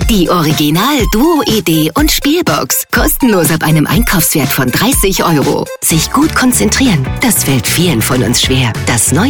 Die Original-Duo-Idee und Spielbox. Kostenlos ab einem Einkaufswert von 30 €. Sich gut konzentrieren, das fällt vielen von uns schwer. Das neue